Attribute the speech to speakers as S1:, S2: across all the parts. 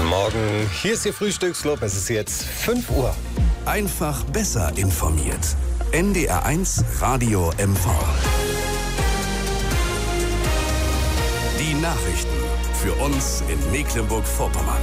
S1: Morgen, hier ist Ihr Frühstücksclub, es ist jetzt 5 Uhr.
S2: Einfach besser informiert. NDR1 Radio MV. Die Nachrichten für uns in Mecklenburg-Vorpommern.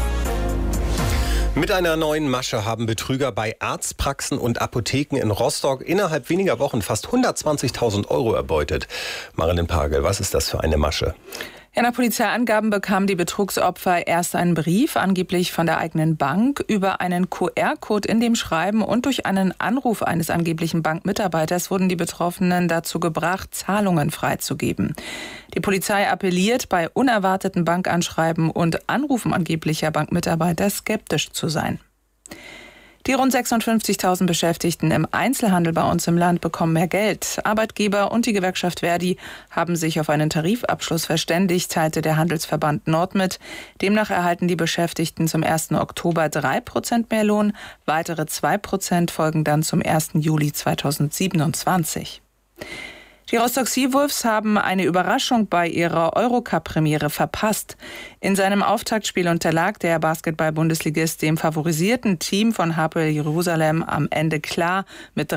S1: Mit einer neuen Masche haben Betrüger bei Arztpraxen und Apotheken in Rostock innerhalb weniger Wochen fast 120.000 € erbeutet. Marilyn Pagel, was ist das für eine Masche?
S3: Ja, nach Polizeiangaben bekamen die Betrugsopfer erst einen Brief, angeblich von der eigenen Bank, über einen QR-Code in dem Schreiben und durch einen Anruf eines angeblichen Bankmitarbeiters wurden die Betroffenen dazu gebracht, Zahlungen freizugeben. Die Polizei appelliert, bei unerwarteten Bankanschreiben und Anrufen angeblicher Bankmitarbeiter skeptisch zu sein. Die rund 56.000 Beschäftigten im Einzelhandel bei uns im Land bekommen mehr Geld. Arbeitgeber und die Gewerkschaft Verdi haben sich auf einen Tarifabschluss verständigt, teilte der Handelsverband Nord mit. Demnach erhalten die Beschäftigten zum 1. Oktober 3% mehr Lohn. Weitere 2% folgen dann zum 1. Juli 2027. Die Rostock Seawolves haben eine Überraschung bei ihrer Eurocup-Premiere verpasst. In seinem Auftaktspiel unterlag der Basketball-Bundesligist dem favorisierten Team von Hapoel Jerusalem am Ende klar mit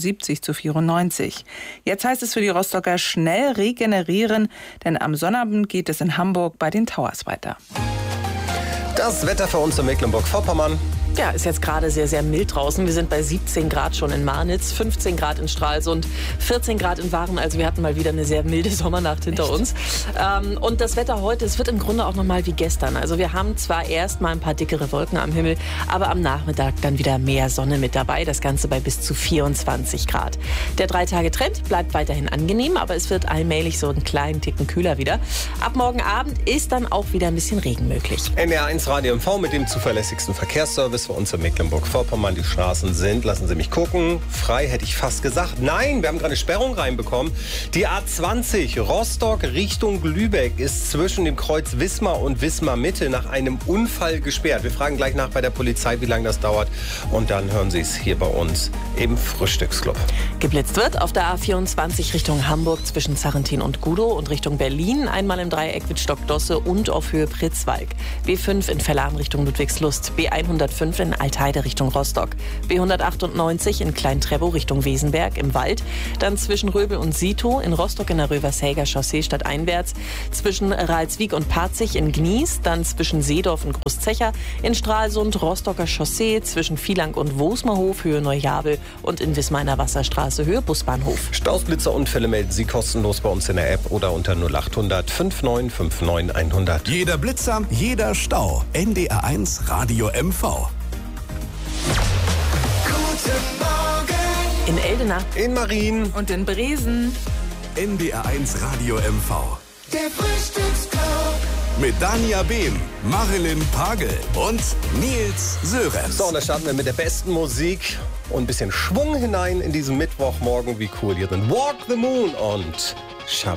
S3: 73-94. Jetzt heißt es für die Rostocker schnell regenerieren, denn am Sonnabend geht es in Hamburg bei den Towers weiter.
S1: Das Wetter für uns in Mecklenburg-Vorpommern.
S4: Ja, ist jetzt gerade sehr, sehr mild draußen. Wir sind bei 17 Grad schon in Marnitz, 15 Grad in Stralsund, 14 Grad in Waren. Also wir hatten mal wieder eine sehr milde Sommernacht hinter uns. Und das Wetter heute, es wird im Grunde auch nochmal wie gestern. Also wir haben zwar erst mal ein paar dickere Wolken am Himmel, aber am Nachmittag dann wieder mehr Sonne mit dabei. Das Ganze bei bis zu 24 Grad. Der 3-Tage-Trend bleibt weiterhin angenehm, aber es wird allmählich so einen kleinen Ticken kühler wieder. Ab morgen Abend ist dann auch wieder ein bisschen Regen möglich.
S1: NDR1 Radio MV mit dem zuverlässigsten Verkehrsservice für uns in Mecklenburg-Vorpommern. Die Straßen sind, lassen Sie mich gucken, frei hätte ich fast gesagt. Nein, wir haben gerade eine Sperrung reinbekommen. Die A20 Rostock Richtung Lübeck ist zwischen dem Kreuz Wismar und Wismar Mitte nach einem Unfall gesperrt. Wir fragen gleich nach bei der Polizei, wie lange das dauert. Und dann hören Sie es hier bei uns im Frühstücksclub.
S4: Geblitzt wird auf der A24 Richtung Hamburg zwischen Zarrentin und Gudow und Richtung Berlin. Einmal im Dreieck Wittstock-Dosse und auf Höhe Pritzwalk. B5 in Verlahm Richtung Ludwigslust. B105 in Altheide Richtung Rostock. B198 in Klein-Treppow Richtung Wesenberg im Wald. Dann zwischen Röbel und Sito in Rostock in der Rövershäger Chaussee stadteinwärts. Zwischen Ralswiek und Parzig in Gnies. Dann zwischen Seedorf und Großzecher. In Stralsund Rostocker Chaussee. Zwischen Vielang und Wosmerhof Höhe Neujabel. Und in Wismar in der Wasserstraße Höhe Busbahnhof.
S1: Staus, Blitzer, Unfälle melden Sie kostenlos bei uns in der App oder unter 0800 5959 100.
S2: Jeder Blitzer, jeder Stau. NDR1 Radio MV.
S4: In Eldena.
S1: In Marien.
S3: Und in Bresen.
S2: NDR1 Radio MV.
S5: Der Frühstücksclub.
S2: Mit Dania Behm, Marilyn Pagel und Nils Sörensen.
S1: So, und da starten wir mit der besten Musik und ein bisschen Schwung hinein in diesen Mittwochmorgen. Wie cool hier sind Walk the Moon und Shabbat.